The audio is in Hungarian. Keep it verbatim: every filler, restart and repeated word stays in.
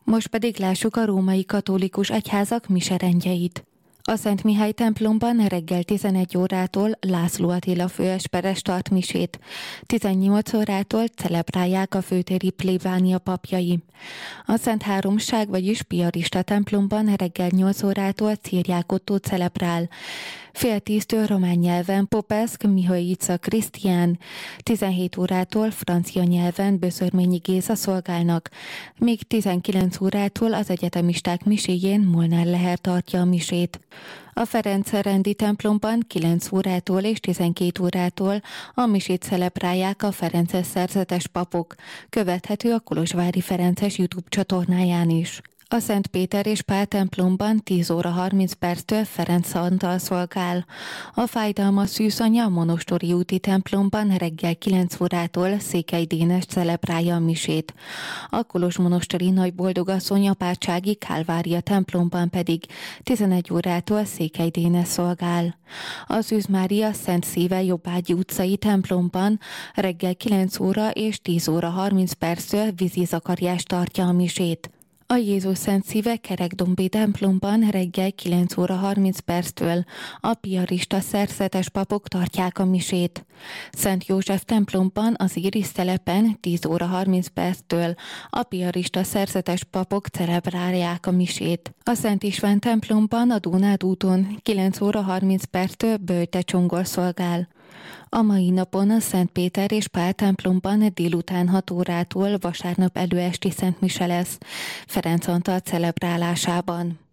Most pedig lássuk a római katolikus egyházak miserendjeit. A Szent Mihály templomban reggel tizenegy órától László Attila főesperes tart misét. tizennyolc órától celebrálják a főtéri plébánia papjai. A Szent Háromság, vagyis Piarista templomban reggel nyolc órától Ciriák Ottó celebrál. Fél tíztől román nyelven Popeszk Mihailica Krisztián, tizenhét órától francia nyelven Böszörményi Géza szolgálnak, míg tizenkilenc órától az egyetemisták miséjén Molnár Leher tartja a misét. A Ferenc-rendi templomban kilenc órától és tizenkét órától a misét celebrálják a ferences szerzetes papok, követhető a Kolozsvári Ferences YouTube csatornáján is. A Szent Péter és Pál templomban tíz óra harminc perctől Ferenc Antal szolgál. A Fájdalmas Szűzanya Monostori úti templomban reggel kilenc órától Székely Dénes celebrálja a misét. A Kolozsmonosteri Nagyboldogasszony apátsági Kálvária templomban pedig tizenegy órától Székely Dénes szolgál. A Szűz Mária Szent Szíve Jobbágyi utcai templomban reggel kilenc óra és tíz óra harminc perctől Vizi Zakariás tartja a misét. A Jézus Szent Szíve Kerekdombi templomban reggel kilenc óra harminc perctől a piarista szerzetes papok tartják a misét. Szent József templomban az Iris telepen tíz óra harminc perctől a piarista szerzetes papok celebrálják a misét. A Szent István templomban a Dónád úton kilenc óra harminc perctől Böjte Csongor szolgál. A mai napon a Szent Péter és Pál templomban délután hat órától vasárnap előesti szentmise lesz Ferenc Antal celebrálásában.